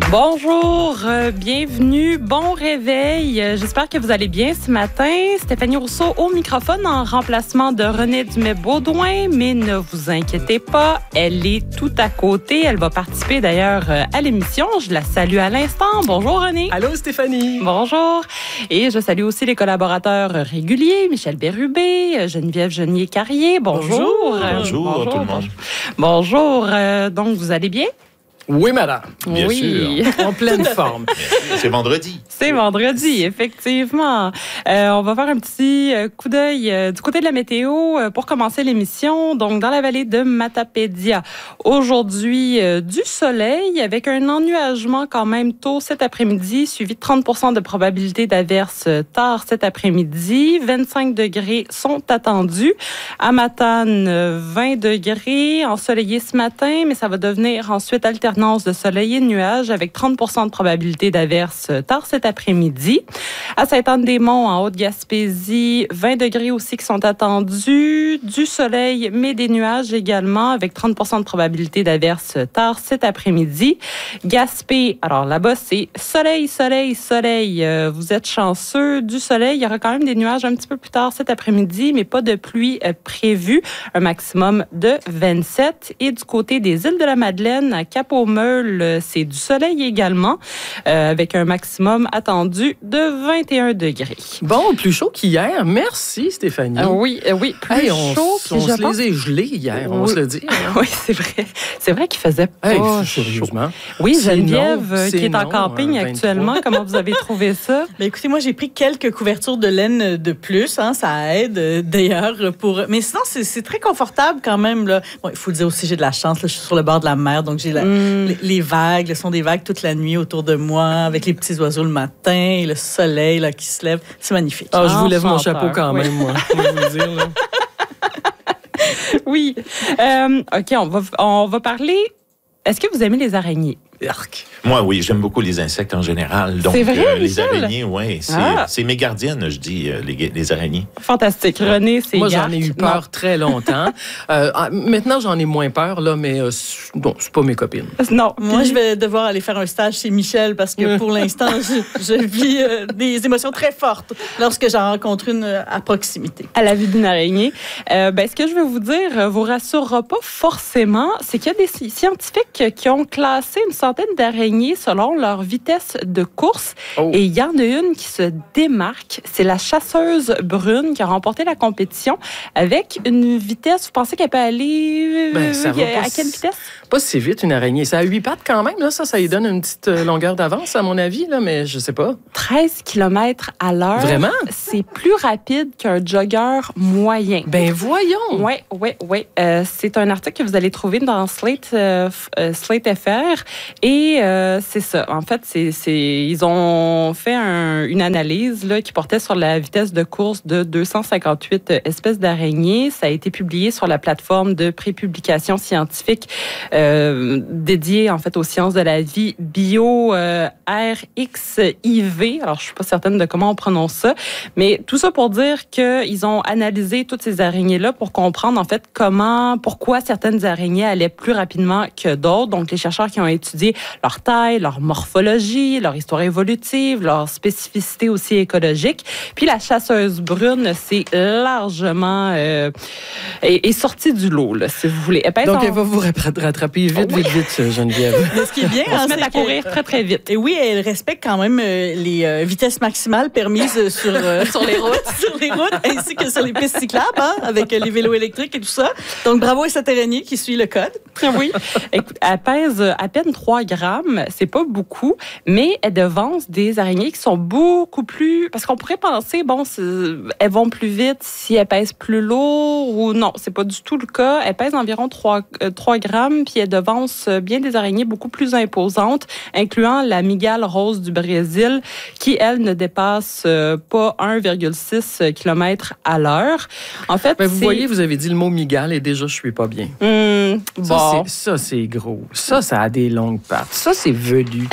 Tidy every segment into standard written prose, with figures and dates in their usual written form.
Bonjour, bienvenue, bon réveil. J'espère que vous allez bien ce matin. Stéphanie Rousseau au microphone en remplacement de René Dumais-Baudouin, mais ne vous inquiétez pas, elle est tout à côté. Elle va participer d'ailleurs à l'émission. Je la salue à l'instant. Bonjour René. Allô Stéphanie. Bonjour. Et je salue aussi les collaborateurs réguliers, Michel Bérubé, Geneviève Genier-Carrier. Bonjour. Bonjour tout le monde. Bonjour. Donc, vous allez bien? Oui, madame. Bien sûr. En pleine forme. C'est vendredi. C'est vendredi, effectivement. On va faire un petit coup d'œil du côté de la météo pour commencer l'émission. Donc, dans la vallée de Matapédia, aujourd'hui, du soleil avec un ennuagement quand même tôt cet après-midi, suivi de 30% de probabilité d'averse tard cet après-midi. 25 degrés sont attendus. À Matane, 20 degrés, ensoleillé ce matin, mais ça va devenir ensuite alternance de soleil et de nuages avec 30% de probabilité d'averse tard cet après-midi. À Sainte-Anne-des-Monts, en Haute-Gaspésie, 20 degrés aussi qui sont attendus. Du soleil, mais des nuages également avec 30% de probabilité d'averse tard cet après-midi. Gaspé, alors là-bas, c'est soleil, soleil, soleil. Vous êtes chanceux. Du soleil, il y aura quand même des nuages un petit peu plus tard cet après-midi, mais pas de pluie prévue. Un maximum de 27. Et du côté des îles de la Madeleine, à Cap-aux-Meules, c'est du soleil également, avec un maximum attendu de 21 degrés. Bon, plus chaud qu'hier. Merci, Stéphanie. Oui, plus chaud. On se les a gelés hier, on va se le dire. Oui, c'est vrai. C'est vrai qu'il faisait pas sérieusement. Oui, Geneviève, qui est en camping actuellement. Comment vous avez trouvé ça? Ben, écoutez, moi, j'ai pris quelques couvertures de laine de plus. Hein, ça aide, d'ailleurs. Mais sinon, c'est très confortable quand même. Là. Bon, il faut le dire aussi, j'ai de la chance. Là, je suis sur le bord de la mer, donc j'ai les vagues, le son des vagues toute la nuit autour de moi, avec les petits oiseaux le matin, et le soleil là, qui se lève. C'est magnifique. Je vous lève mon chapeau quand même, moi. Je vais vous le dire. Là. Oui. OK, on va parler. Est-ce que vous aimez les araignées? Arc. Moi, oui, j'aime beaucoup les insectes en général. Donc, c'est vrai, les araignées, oui, c'est mes gardiennes, je dis, les araignées. Fantastique. René, c'est moi, j'en ai eu peur très longtemps. Maintenant, j'en ai moins peur, là, mais bon, c'est pas mes copines. Non. Moi, je vais devoir aller faire un stage chez Michel parce que pour l'instant, je vis des émotions très fortes lorsque j'en rencontre une à proximité. À la vue d'une araignée. Ce que je vais vous dire vous rassurera pas forcément, c'est qu'il y a des scientifiques qui ont classé une centaine d'araignées selon leur vitesse de course. Oh. Et il y en a une qui se démarque. C'est la chasseuse brune qui a remporté la compétition avec une vitesse. Vous pensez qu'elle peut aller à quelle vitesse? Pas si vite, une araignée. Ça a 8 pattes quand même. Là, ça lui donne une petite longueur d'avance, à mon avis, là, mais je sais pas. 13 km à l'heure. Vraiment? C'est plus rapide qu'un jogger moyen. Ben voyons! Oui. C'est un article que vous allez trouver dans Slate FR. Et c'est ça. En fait, ils ont fait une analyse là, qui portait sur la vitesse de course de 258 espèces d'araignées. Ça a été publié sur la plateforme de prépublication scientifique dédiée en fait aux sciences de la vie RXIV. Alors, je suis pas certaine de comment on prononce ça, mais tout ça pour dire qu'ils ont analysé toutes ces araignées-là pour comprendre en fait pourquoi certaines araignées allaient plus rapidement que d'autres. Donc, les chercheurs qui ont étudié leur taille, leur morphologie, leur histoire évolutive, leur spécificité aussi écologique. Puis la chasseuse brune, c'est largement est sortie du lot, là, si vous voulez. Donc, elle va vous rattraper vite, Geneviève. Mais ce qui est bien, on se met à courir très, très vite. Et oui, elle respecte quand même les vitesses maximales permises sur les routes, ainsi que sur les pistes cyclables, hein, avec les vélos électriques et tout ça. Donc, bravo à cette araignée qui suit le code. Oui. Écoute, elle pèse à peine 3 grammes. C'est pas beaucoup, mais elle devance des araignées qui sont beaucoup plus... Parce qu'on pourrait penser, elles vont plus vite si elles pèsent plus lourd ou non. C'est pas du tout le cas. Elle pèse environ 3 grammes, puis elle devance bien des araignées beaucoup plus imposantes, incluant la mygale rose du Brésil, qui, elle, ne dépasse pas 1,6 km à l'heure. En fait, vous voyez, vous avez dit le mot mygale et déjà, je suis pas bien. Bon. Ça, c'est gros. Ça a des longues pattes. Ça, c'est velu.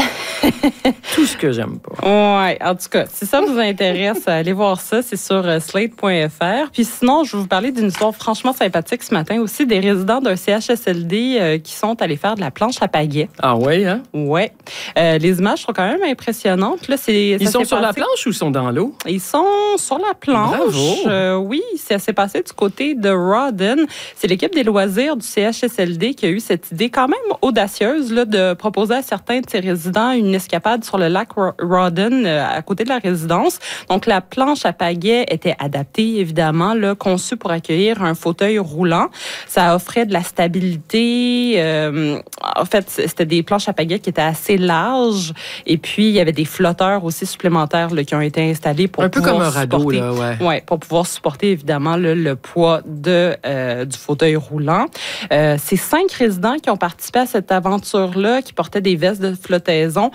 Tout ce que j'aime pas. Oui, en tout cas, si ça vous intéresse, allez voir ça. C'est sur slate.fr. Puis sinon, je vais vous parler d'une histoire franchement sympathique ce matin aussi, des résidents d'un CHSLD qui sont allés faire de la planche à pagaie. Ah oui, hein? Oui. Les images sont quand même impressionnantes. Là, ils sont sur la planche ou ils sont dans l'eau? Ils sont sur la planche. Bravo! Oui, ça s'est passé du côté de Rawdon. C'est l'équipe des loisirs du CHSLD qui a eu cette idée quand même audacieuse là, de proposer à certains de ses résidents une escapade sur le lac Rawdon à côté de la résidence. Donc, la planche à pagaie était adaptée, évidemment, là, conçue pour accueillir un fauteuil roulant. Ça offrait de la stabilité. En fait, c'était des planches à pagaie qui étaient assez larges. Et puis, il y avait des flotteurs aussi supplémentaires là, qui ont été installés pour un peu comme un radeau, là, ouais. Ouais, pour pouvoir supporter, évidemment, là, le poids du fauteuil roulant. C'est 5 résidents qui ont participé à cette aventure-là, qui portaient des vestes de flottaison.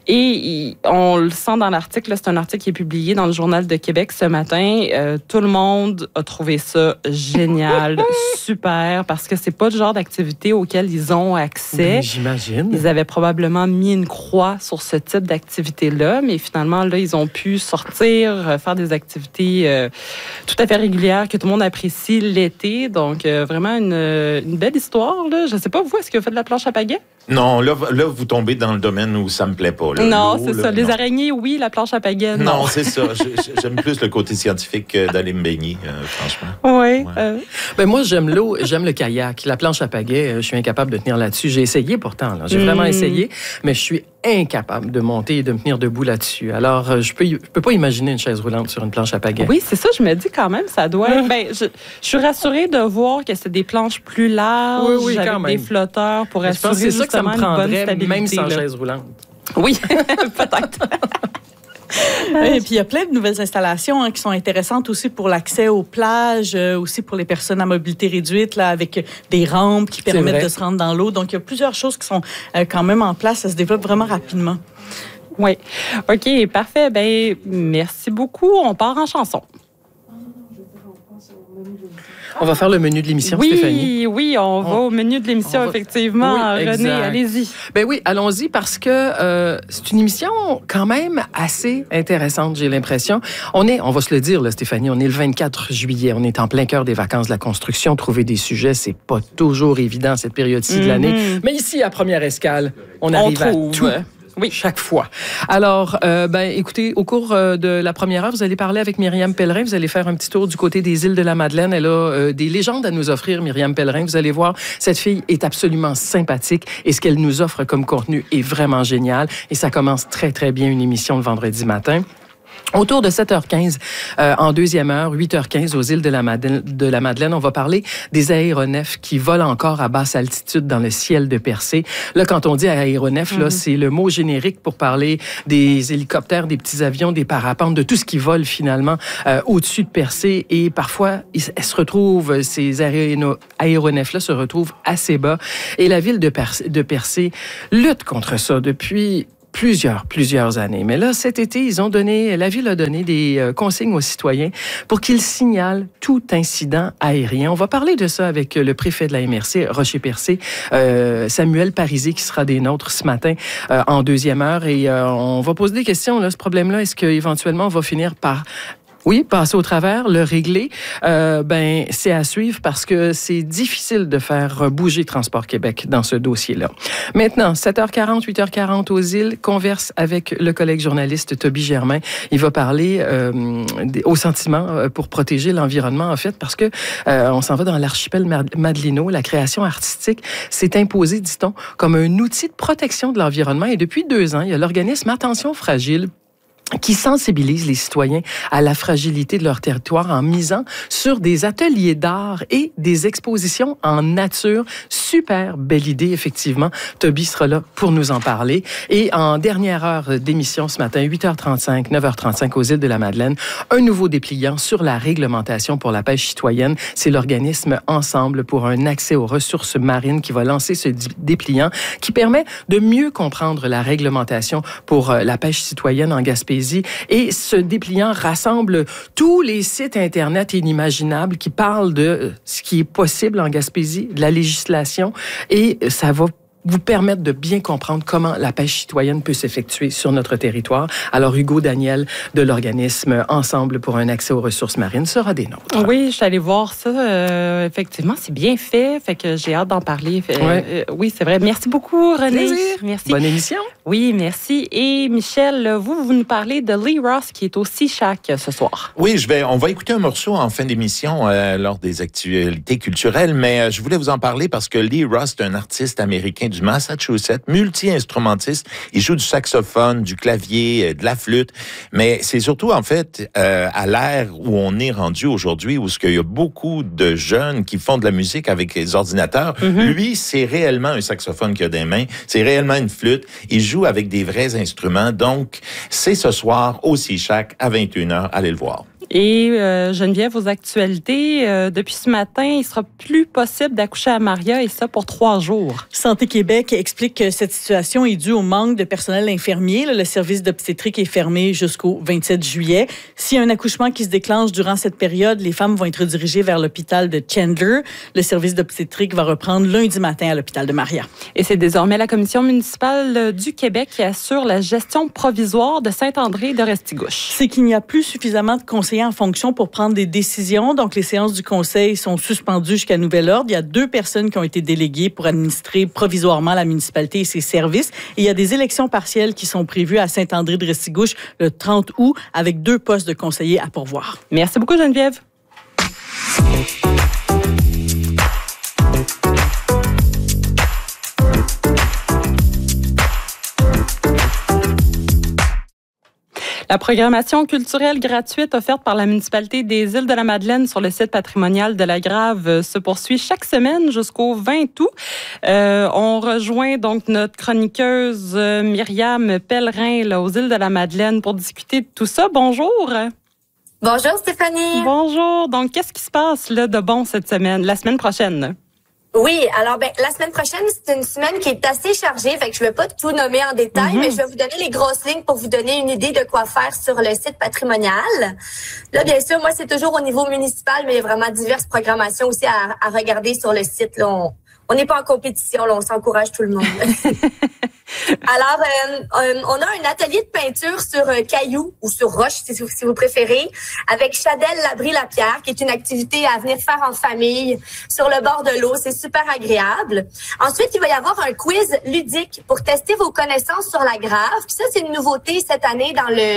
Et on le sent dans l'article, là, c'est un article qui est publié dans le Journal de Québec ce matin. Tout le monde a trouvé ça génial, super, parce que c'est pas le genre d'activité auquel ils ont accès. Ben, j'imagine. Ils avaient probablement mis une croix sur ce type d'activité-là, mais finalement, là, ils ont pu sortir, faire des activités tout à fait régulières que tout le monde apprécie l'été. Donc, vraiment une belle histoire, là. Je sais pas, vous, est-ce que vous faites de la planche à pagaie? Non, là, vous tombez dans le domaine où ça me plaît pas. Là. Non, l'eau, c'est là, ça. Les non. araignées, oui. La planche à pagaie, non. Non, c'est ça. J'aime plus le côté scientifique que d'aller me baigner, franchement. Oui. Ouais. Ben moi, j'aime l'eau, j'aime le kayak. La planche à pagaie, je suis incapable de tenir là-dessus. J'ai essayé pourtant, là. J'ai vraiment essayé, mais je suis incapable de monter et de me tenir debout là-dessus. Alors, je peux pas imaginer une chaise roulante sur une planche à pagaie. Oui, c'est ça. Je me dis quand même, ça doit être... Ben, je suis rassurée de voir que c'est des planches plus larges, oui, avec quand même. des flotteurs pour Je assurer pense que c'est ça que ça me justement une bonne prendrait, stabilité. même sans là. chaise roulante. Oui, peut-être. Et puis, il y a plein de nouvelles installations qui sont intéressantes aussi pour l'accès aux plages, aussi pour les personnes à mobilité réduite, là, avec des rampes qui permettent de se rendre dans l'eau. Donc, il y a plusieurs choses qui sont quand même en place. Ça se développe vraiment rapidement. Oui. OK, parfait. Ben, merci beaucoup. On part en chanson. On va faire le menu de l'émission, oui, Stéphanie. Oui, on va au menu de l'émission, effectivement. Oui, René, exact. allez-y. Ben oui, allons-y parce que c'est une émission quand même assez intéressante, j'ai l'impression. On va se le dire, là, Stéphanie, on est le 24 juillet. On est en plein cœur des vacances de la construction. Trouver des sujets, c'est pas toujours évident cette période-ci de l'année. Mais ici, à Première Escale, on arrive à tout. Oui, chaque fois. Alors, écoutez, au cours de la première heure, vous allez parler avec Myriam Pellerin. Vous allez faire un petit tour du côté des îles de la Madeleine. Elle a des légendes à nous offrir, Myriam Pellerin. Vous allez voir, cette fille est absolument sympathique et ce qu'elle nous offre comme contenu est vraiment génial. Et ça commence très, très bien une émission le vendredi matin. Autour de 7h15, en deuxième heure, 8h15 aux îles de la Madeleine, on va parler des aéronefs qui volent encore à basse altitude dans le ciel de Percé. Là, quand on dit aéronefs, là, c'est le mot générique pour parler des hélicoptères, des petits avions, des parapentes, de tout ce qui vole finalement au-dessus de Percé. Et parfois, ces aéronefs-là se retrouvent assez bas. Et la ville de Percé lutte contre ça depuis plusieurs années. Mais là, cet été, la ville a donné des consignes aux citoyens pour qu'ils signalent tout incident aérien. On va parler de ça avec le préfet de la MRC, Rocher-Percé, Samuel Parisé, qui sera des nôtres ce matin en deuxième heure. Et on va poser des questions. Là, ce problème-là, est-ce qu'éventuellement, on va finir par... Oui, passer au travers, le régler, c'est à suivre parce que c'est difficile de faire bouger Transport Québec dans ce dossier-là. Maintenant, 7h40, 8h40 aux îles, converse avec le collègue journaliste Toby Germain. Il va parler aux sentiments pour protéger l'environnement, en fait, parce que on s'en va dans l'archipel Madelino. La création artistique s'est imposée, dit-on, comme un outil de protection de l'environnement. Et depuis 2 ans, il y a l'organisme Attention Fragile qui sensibilise les citoyens à la fragilité de leur territoire en misant sur des ateliers d'art et des expositions en nature. Super belle idée, effectivement. Toby sera là pour nous en parler. Et en dernière heure d'émission ce matin, 8h35, 9h35 aux îles de la Madeleine, un nouveau dépliant sur la réglementation pour la pêche citoyenne. C'est l'organisme Ensemble pour un accès aux ressources marines qui va lancer ce dépliant qui permet de mieux comprendre la réglementation pour la pêche citoyenne en Gaspésie. Et ce dépliant rassemble tous les sites Internet inimaginables qui parlent de ce qui est possible en Gaspésie, de la législation, et ça va vous permettre de bien comprendre comment la pêche citoyenne peut s'effectuer sur notre territoire. Alors, Hugo Daniel de l'organisme Ensemble pour un accès aux ressources marines sera des nôtres. Oui, je suis allée voir ça. Effectivement, c'est bien fait. Fait que j'ai hâte d'en parler. Oui, c'est vrai. Merci beaucoup, René. Plaisir. Merci. Bonne émission. Oui, merci. Et Michel, vous nous parlez de Lee Ross qui est au Sea-Shack ce soir. Oui, on va écouter un morceau en fin d'émission lors des actualités culturelles, mais je voulais vous en parler parce que Lee Ross est un artiste américain du Massachusetts, multi-instrumentiste. Il joue du saxophone, du clavier, de la flûte, mais c'est surtout en fait à l'ère où on est rendu aujourd'hui, où il y a beaucoup de jeunes qui font de la musique avec les ordinateurs. Lui, c'est réellement un saxophone qu'il a des mains, c'est réellement une flûte. Il joue avec des vrais instruments, donc c'est ce soir au Sea-Shack à 21h. Allez le voir. Et Geneviève, aux actualités, depuis ce matin, il sera plus possible d'accoucher à Maria, et ça pour 3 jours. Santé Québec explique que cette situation est due au manque de personnel infirmier. Le service d'obstétrique est fermé jusqu'au 27 juillet. S'il y a un accouchement qui se déclenche durant cette période, les femmes vont être redirigées vers l'hôpital de Chandler. Le service d'obstétrique va reprendre lundi matin à l'hôpital de Maria. Et c'est désormais la Commission municipale du Québec qui assure la gestion provisoire de Saint-André de Restigouche. C'est qu'il n'y a plus suffisamment de conseillers en fonction pour prendre des décisions. Donc, les séances du conseil sont suspendues jusqu'à nouvel ordre. Il y a 2 personnes qui ont été déléguées pour administrer provisoirement la municipalité et ses services. Et il y a des élections partielles qui sont prévues à Saint-André de Restigouche le 30 août avec 2 postes de conseillers à pourvoir. Merci beaucoup, Geneviève. La programmation culturelle gratuite offerte par la municipalité des Îles-de-la-Madeleine sur le site patrimonial de la Grave se poursuit chaque semaine jusqu'au 20 août. On rejoint donc notre chroniqueuse Myriam Pellerin là, aux Îles-de-la-Madeleine pour discuter de tout ça. Bonjour. Bonjour Stéphanie. Bonjour. Donc, qu'est-ce qui se passe là de bon cette semaine, la semaine prochaine? Oui, alors la semaine prochaine, c'est une semaine qui est assez chargée, fait que je vais pas tout nommer en détail, mais je vais vous donner les grosses lignes pour vous donner une idée de quoi faire sur le site patrimonial. Là, bien sûr, moi, c'est toujours au niveau municipal, mais il y a vraiment diverses programmations aussi à regarder sur le site. Là, on n'est pas en compétition, là, on s'encourage tout le monde. Alors, on a un atelier de peinture sur cailloux ou sur roche, si vous préférez, avec Chadelle Labrie-Lapierre, qui est une activité à venir faire en famille sur le bord de l'eau. C'est super agréable. Ensuite, il va y avoir un quiz ludique pour tester vos connaissances sur la Grave. Puis ça, c'est une nouveauté cette année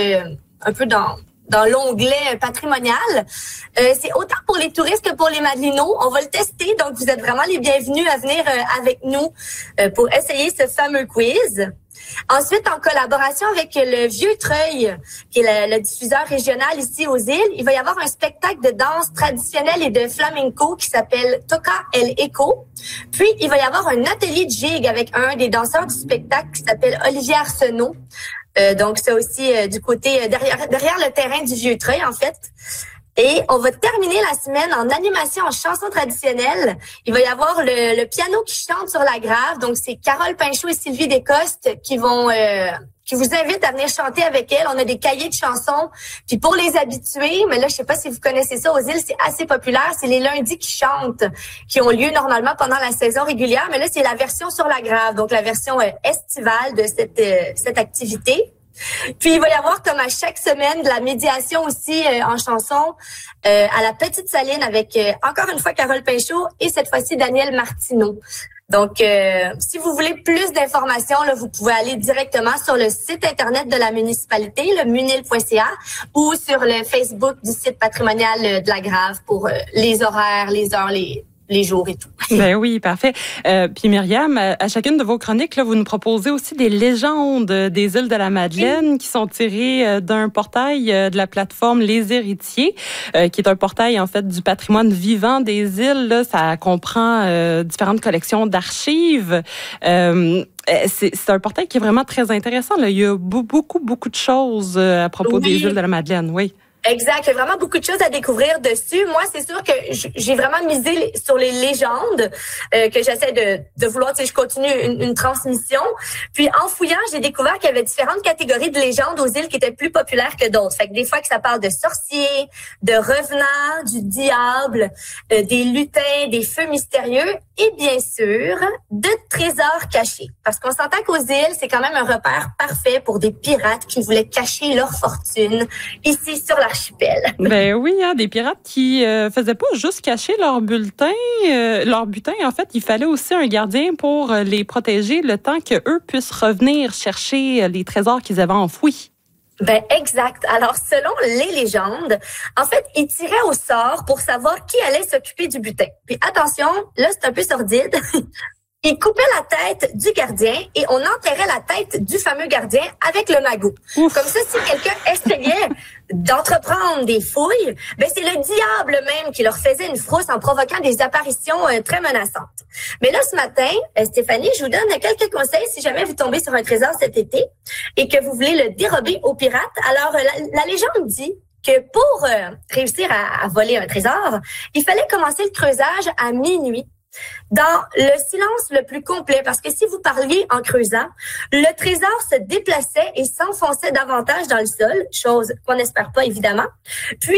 dans l'onglet patrimonial. C'est autant pour les touristes que pour les Madelinots. On va le tester, donc vous êtes vraiment les bienvenus à venir avec nous pour essayer ce fameux quiz. Ensuite, en collaboration avec le Vieux Treuil, qui est le diffuseur régional ici aux îles, il va y avoir un spectacle de danse traditionnelle et de flamenco qui s'appelle Toca El Eco. Puis, il va y avoir un atelier de gigue avec un des danseurs du spectacle qui s'appelle Olivier Arsenault. Donc, c'est aussi du côté derrière le terrain du Vieux Treuil, en fait. Et on va terminer la semaine en animation en chanson traditionnelle. Il va y avoir le piano qui chante sur la Grave. Donc, c'est Carole Pinchot et Sylvie Descostes qui vous invitent à venir chanter avec elles. On a des cahiers de chansons. Puis pour les habitués, mais là, je sais pas si vous connaissez ça aux îles, c'est assez populaire. C'est les lundis qui chantent, qui ont lieu normalement pendant la saison régulière. Mais là, c'est la version sur la Grave. Donc, la version estivale de cette activité. Puis, il va y avoir, comme à chaque semaine, de la médiation aussi en chanson à la Petite Saline avec, encore une fois, Carole Pinchot et cette fois-ci, Daniel Martineau. Donc, si vous voulez plus d'informations, là, vous pouvez aller directement sur le site Internet de la municipalité, le munil.ca, ou sur le Facebook du site patrimonial de la Grave pour les horaires, les heures, les jours et tout. Ben oui, parfait. Puis Myriam, à chacune de vos chroniques, là, vous nous proposez aussi des légendes des îles de la Madeleine qui sont tirées d'un portail de la plateforme Les Héritiers, qui est un portail en fait du patrimoine vivant des îles. Là, ça comprend différentes collections d'archives. C'est un portail qui est vraiment très intéressant. Là. Il y a beaucoup de choses à propos des îles de la Madeleine, oui. Exact. Il y a vraiment beaucoup de choses à découvrir dessus. Moi, c'est sûr que j'ai vraiment misé sur les légendes que j'essaie de vouloir. Tu sais, je continue une transmission. Puis, en fouillant, j'ai découvert qu'il y avait différentes catégories de légendes aux îles qui étaient plus populaires que d'autres. Fait que des fois, que ça parle de sorciers, de revenants, du diable, des lutins, des feux mystérieux et bien sûr, de trésors cachés. Parce qu'on s'entend qu'aux îles, c'est quand même un repère parfait pour des pirates qui voulaient cacher leur fortune ici sur l'archipel. Ben oui, hein, des pirates qui faisaient pas juste cacher leur butin, en fait, il fallait aussi un gardien pour les protéger le temps que eux puissent revenir chercher les trésors qu'ils avaient enfouis. Ben exact. Alors, selon les légendes, en fait, ils tiraient au sort pour savoir qui allait s'occuper du butin. Puis attention, là, c'est un peu sordide. Ils coupaient la tête du gardien et on enterrait la tête du fameux gardien avec le magot. Ouf. Comme ça, si quelqu'un essayait d'entreprendre des fouilles, ben c'est le diable même qui leur faisait une frousse en provoquant des apparitions très menaçantes. Mais là, ce matin, Stéphanie, je vous donne quelques conseils si jamais vous tombez sur un trésor cet été et que vous voulez le dérober aux pirates. Alors, la légende dit que pour réussir à voler un trésor, il fallait commencer le creusage à minuit, dans le silence le plus complet, parce que si vous parliez en creusant, le trésor se déplaçait et s'enfonçait davantage dans le sol, chose qu'on n'espère pas évidemment. Puis,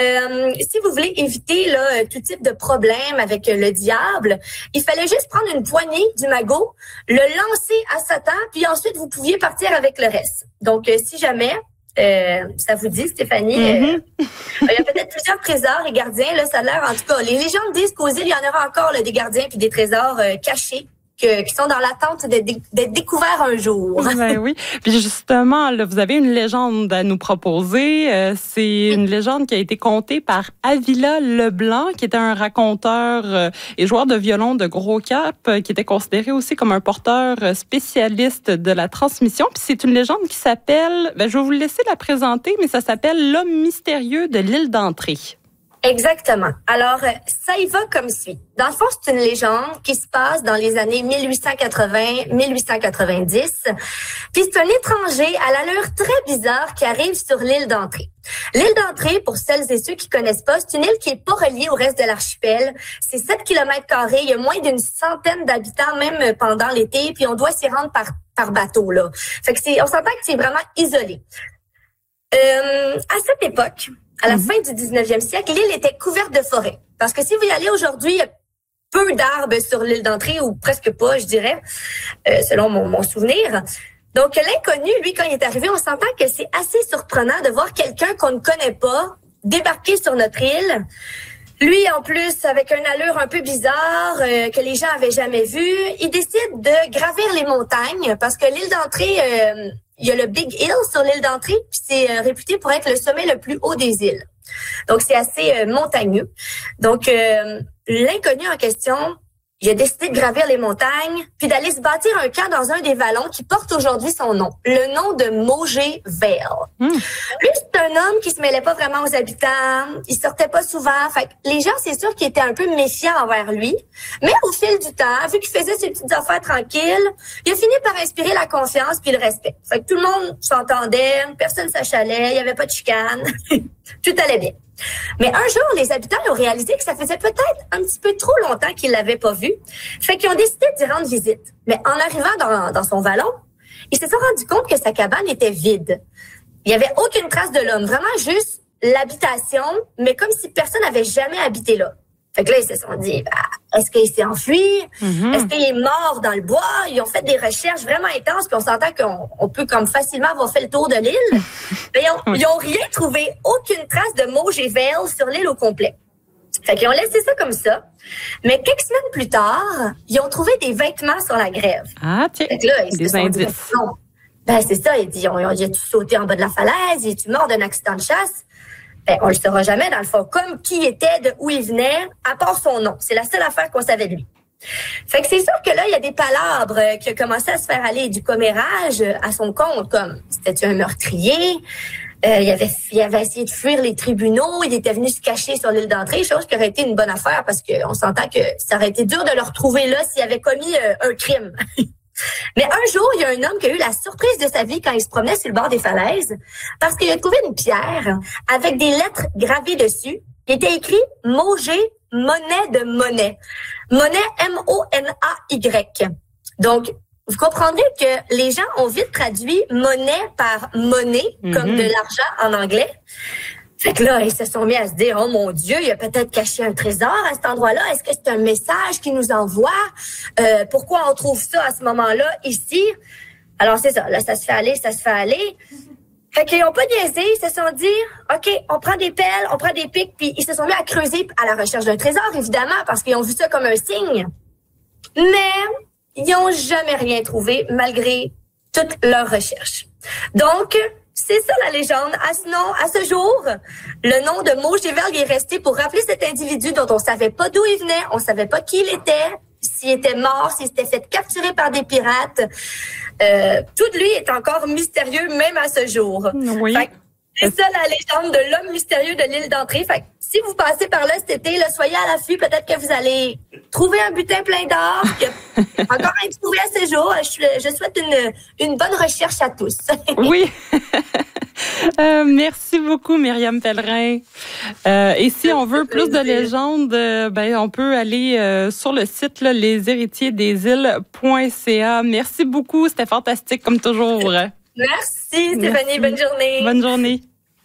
si vous voulez éviter là tout type de problème avec le diable, il fallait juste prendre une poignée du magot, le lancer à Satan, puis ensuite vous pouviez partir avec le reste. Donc, si jamais ça vous dit, Stéphanie, il y a peut-être plusieurs trésors et gardiens. Là, ça a l'air, en tout cas, les légendes disent qu'aux îles, il y en aura encore là, des gardiens puis des trésors cachés qui sont dans l'attente d'être découverts un jour. Ben oui. Puis justement, là, vous avez une légende à nous proposer. C'est une légende qui a été contée par Avila Leblanc, qui était un raconteur et joueur de violon de Gros Cap, qui était considéré aussi comme un porteur spécialiste de la transmission. Puis c'est une légende qui s'appelle, je vais vous laisser la présenter, mais ça s'appelle L'homme mystérieux de l'île d'Entrée. Exactement. Alors, ça y va comme suit. Dans le fond, c'est une légende qui se passe dans les années 1880-1890. Puis c'est un étranger à l'allure très bizarre qui arrive sur l'île d'Entrée. L'île d'Entrée, pour celles et ceux qui connaissent pas, c'est une île qui est pas reliée au reste de l'archipel. C'est 7 km². Il y a moins d'une centaine d'habitants, même pendant l'été. Puis on doit s'y rendre par bateau, là. Fait que on s'entend que c'est vraiment isolé. À cette époque, à la fin du 19e siècle, l'île était couverte de forêts. Parce que si vous y allez aujourd'hui, il y a peu d'arbres sur l'île d'Entrée, ou presque pas, je dirais, selon mon souvenir. Donc, l'inconnu, lui, quand il est arrivé, on s'entend que c'est assez surprenant de voir quelqu'un qu'on ne connaît pas débarquer sur notre île. Lui, en plus, avec une allure un peu bizarre, que les gens avaient jamais vu, il décide de gravir les montagnes, parce que l'île d'Entrée... il y a le Big Hill sur l'île d'Entrée, puis c'est réputé pour être le sommet le plus haut des îles. Donc, c'est assez montagneux. Donc, l'inconnu en question, il a décidé de gravir les montagnes, puis d'aller se bâtir un camp dans un des vallons qui porte aujourd'hui son nom, le nom de Mauger Vale. Lui, c'est un homme qui se mêlait pas vraiment aux habitants, il sortait pas souvent, fait que les gens, c'est sûr qu'ils étaient un peu méfiants envers lui, mais au fil du temps, vu qu'il faisait ses petites affaires tranquilles, il a fini par inspirer la confiance puis le respect. Fait que tout le monde s'entendait, personne s'achalait, il y avait pas de chicane, tout allait bien. Mais un jour, les habitants ont réalisé que ça faisait peut-être un petit peu trop longtemps qu'ils l'avaient pas vu. Fait qu'ils ont décidé d'y rendre visite. Mais en arrivant dans son vallon, ils se sont rendus compte que sa cabane était vide. Il y avait aucune trace de l'homme. Vraiment juste l'habitation, mais comme si personne n'avait jamais habité là. Fait que là, ils se sont dit, est-ce qu'il s'est enfui? Est-ce qu'il est mort dans le bois? Ils ont fait des recherches vraiment intenses, puis on s'entend qu'on peut comme facilement avoir fait le tour de l'île. Mais ils ont rien trouvé, aucune trace de Mauger Vale sur l'île au complet. Fait qu'ils ont laissé ça comme ça. Mais quelques semaines plus tard, ils ont trouvé des vêtements sur la grève. Ah, tiens, fait que là, ils des se sont dit, indices. ben c'est ça, il a tout sauté en bas de la falaise, il est mort d'un accident de chasse. Ben, on le saura jamais, dans le fond, comme qui était, de où il venait, à part son nom. C'est la seule affaire qu'on savait de lui. Fait que c'est sûr que là, il y a des palabres qui ont commencé à se faire aller, du commérage à son compte, comme c'était un meurtrier, il avait essayé de fuir les tribunaux, il était venu se cacher sur l'île d'Entrée, chose qui aurait été une bonne affaire parce qu'on s'entend que ça aurait été dur de le retrouver là s'il avait commis un crime. Mais un jour, il y a un homme qui a eu la surprise de sa vie quand il se promenait sur le bord des falaises parce qu'il a trouvé une pierre avec des lettres gravées dessus. Il était écrit « Mogé, monnaie de monnaie ». Monnaie, M-O-N-A-Y. Donc, vous comprendrez que les gens ont vite traduit monnaie par monnaie, comme de l'argent en anglais. Fait que là, ils se sont mis à se dire, oh mon Dieu, il a peut-être caché un trésor à cet endroit-là. Est-ce que c'est un message qu'il nous envoie? Pourquoi on trouve ça à ce moment-là, ici? Alors, c'est ça. Là, ça se fait aller. Fait qu'ils n'ont pas niaisé. Ils se sont dit, OK, on prend des pelles, on prend des pics, puis ils se sont mis à creuser à la recherche d'un trésor, évidemment, parce qu'ils ont vu ça comme un signe. Mais ils n'ont jamais rien trouvé, malgré toutes leurs recherches. Donc, c'est ça la légende. À ce jour, le nom de Mogéverg est resté pour rappeler cet individu dont on savait pas d'où il venait, on savait pas qui il était, s'il était mort, s'il s'était fait capturer par des pirates. Tout de lui est encore mystérieux même à ce jour. Oui. C'est ça la légende de l'homme mystérieux de l'île d'Entrée. Fait que si vous passez par là cet été, là, soyez à l'affût. Peut-être que vous allez trouver un butin plein d'or. Encore un trouvé à ce jour. Je souhaite une bonne recherche à tous. Oui. Merci beaucoup, Myriam Pellerin. Et si on veut plus de légendes, on peut aller sur le site là, leshéritiersdesilles.ca. Merci beaucoup. C'était fantastique comme toujours. Merci, Stéphanie. Bonne journée. Bonne journée.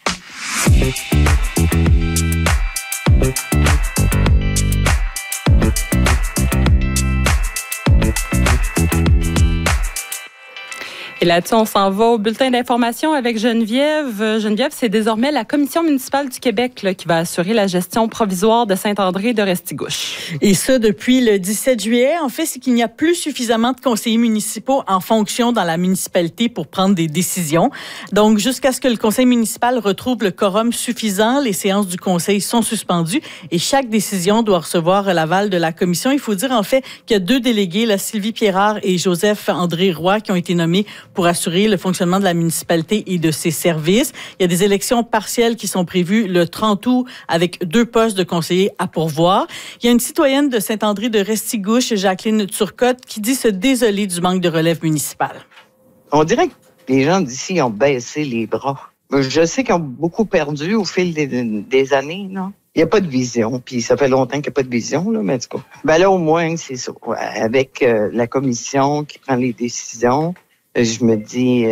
Et là-dessus, on s'en va au bulletin d'information avec Geneviève. Geneviève, c'est désormais la Commission municipale du Québec là, qui va assurer la gestion provisoire de Saint-André de Restigouche. Et ça, depuis le 17 juillet. En fait, c'est qu'il n'y a plus suffisamment de conseillers municipaux en fonction dans la municipalité pour prendre des décisions. Donc, jusqu'à ce que le conseil municipal retrouve le quorum suffisant, les séances du conseil sont suspendues et chaque décision doit recevoir l'aval de la commission. Il faut dire, en fait, qu'il y a 2 délégués, là, Sylvie Pierrard et Joseph-André Roy, qui ont été nommés pour assurer le fonctionnement de la municipalité et de ses services. Il y a des élections partielles qui sont prévues le 30 août avec 2 postes de conseillers à pourvoir. Il y a une citoyenne de Saint-André de Restigouche, Jacqueline Turcotte, qui dit se désoler du manque de relève municipale. On dirait que les gens d'ici ont baissé les bras. Je sais qu'ils ont beaucoup perdu au fil des années, non? Il n'y a pas de vision, puis ça fait longtemps qu'il n'y a pas de vision, là, mais en tout cas. Ben là, au moins, c'est ça. Avec la commission qui prend les décisions, je me dis,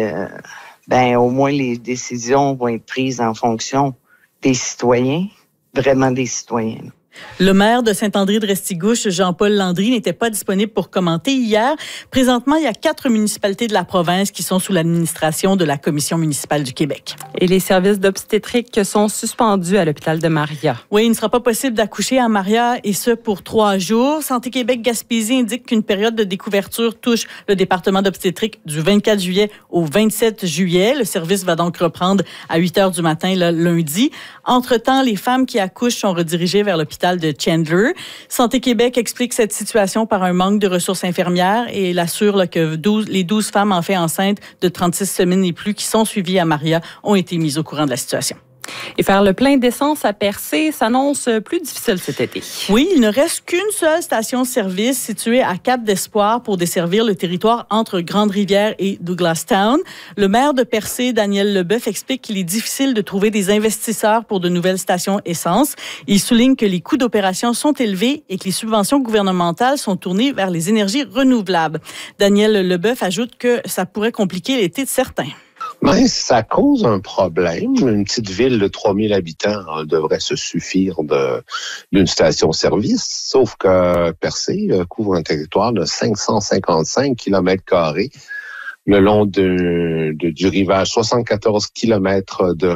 au moins les décisions vont être prises en fonction des citoyens, vraiment des citoyens. Le maire de Saint-André de Restigouche, Jean-Paul Landry, n'était pas disponible pour commenter hier. Présentement, il y a 4 municipalités de la province qui sont sous l'administration de la Commission municipale du Québec. Et les services d'obstétrique sont suspendus à l'hôpital de Maria. Oui, il ne sera pas possible d'accoucher à Maria et ce pour 3 jours. Santé Québec Gaspésie indique qu'une période de découverture touche le département d'obstétrique du 24 juillet au 27 juillet. Le service va donc reprendre à 8 heures du matin le lundi. Entre-temps, les femmes qui accouchent sont redirigées vers l'hôpital de Chandler. Santé Québec explique cette situation par un manque de ressources infirmières et il assure là, que les 12 femmes en fait enceintes de 36 semaines et plus qui sont suivies à Maria ont été mises au courant de la situation. Et faire le plein d'essence à Percé s'annonce plus difficile cet été. Oui, il ne reste qu'une seule station-service située à Cap-d'Espoir pour desservir le territoire entre Grande-Rivière et Douglastown. Le maire de Percé, Daniel Leboeuf, explique qu'il est difficile de trouver des investisseurs pour de nouvelles stations essence. Il souligne que les coûts d'opération sont élevés et que les subventions gouvernementales sont tournées vers les énergies renouvelables. Daniel Leboeuf ajoute que ça pourrait compliquer l'été de certains. Mais ça cause un problème. Une petite ville de 3000 habitants devrait se suffire d'une station-service, sauf que Percé couvre un territoire de 555 km², le long du rivage, 74 km de